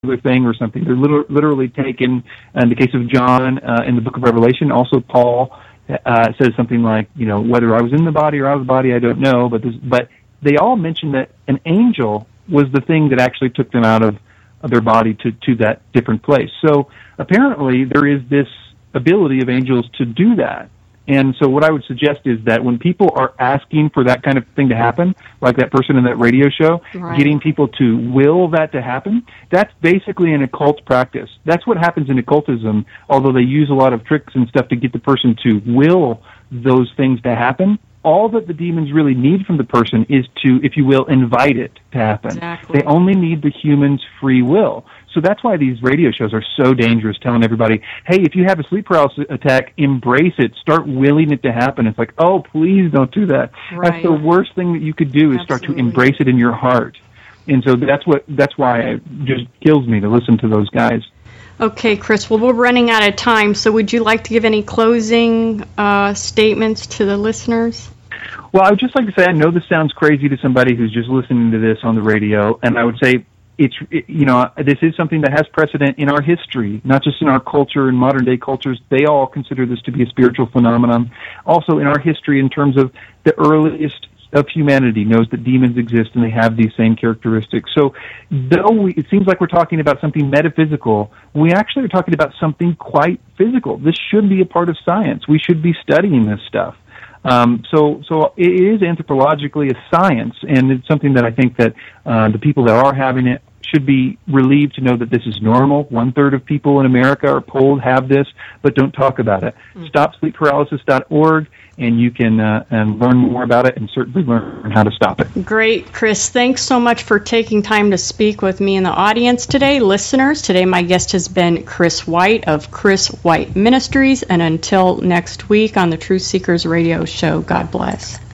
thing or something. They're literally taken. In the case of John in the book of Revelation, also Paul says something like, whether I was in the body or out of the body, I don't know. But they all mention that an angel was the thing that actually took them out of their body to that different place. So apparently there is this ability of angels to do that. And so what I would suggest is that when people are asking for that kind of thing to happen, like that person in that radio show, right, getting people to will that to happen, that's basically an occult practice. That's what happens in occultism, although they use a lot of tricks and stuff to get the person to will those things to happen. All that the demons really need from the person is to, if you will, invite it to happen. Exactly. They only need the human's free will. So that's why these radio shows are so dangerous, telling everybody, hey, if you have a sleep paralysis attack, embrace it. Start willing it to happen. It's like, oh, please don't do that. Right. That's the worst thing that you could do is start to embrace it in your heart. And so that's why it just kills me to listen to those guys. Okay, Chris, well, we're running out of time, so would you like to give any closing statements to the listeners? Well, I would just like to say, I know this sounds crazy to somebody who's just listening to this on the radio, and I would say this is something that has precedent in our history, not just in our culture and modern-day cultures. They all consider this to be a spiritual phenomenon. Also in our history, in terms of the earliest of humanity knows that demons exist and they have these same characteristics. So though it seems like we're talking about something metaphysical, we actually are talking about something quite physical. This should be a part of science. We should be studying this stuff. So it is anthropologically a science, and it's something that I think that the people that are having it should be relieved to know that this is normal. 1/3 of people in America are polled have this, but don't talk about it. StopSleepParalysis.org, and you can and learn more about it and certainly learn how to stop it. Great, Chris. Thanks so much for taking time to speak with me and the audience today. Listeners, today my guest has been Chris White of Chris White Ministries, and until next week on the Truth Seekers Radio Show, God bless.